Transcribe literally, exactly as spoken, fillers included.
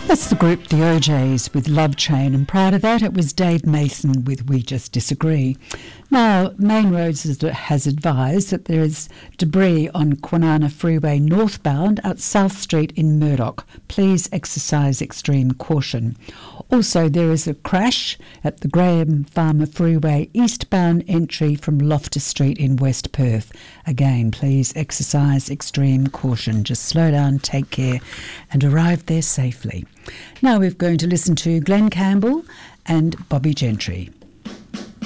That's the group The O Js with Love Chain, and prior to that it was Dave Mason with We Just Disagree. Now, Main Roads has advised that there is debris on Kwinana Freeway northbound at South Street in Murdoch. Please exercise extreme caution. Also, there is a crash at the Graham Farmer Freeway eastbound entry from Loftus Street in West Perth. Again, please exercise extreme caution. Just slow down, take care, and arrive there safely. Now we're going to listen to Glenn Campbell and Bobby Gentry.